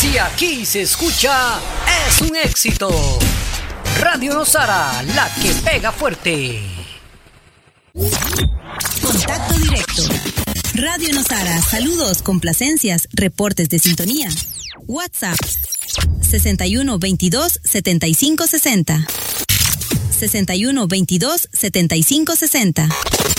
Si aquí se escucha, es un éxito. Radio Nosara, la que pega fuerte. Contacto directo. Radio Nosara, saludos, complacencias, reportes de sintonía. WhatsApp 61 22 75 60. 61 22 75 60.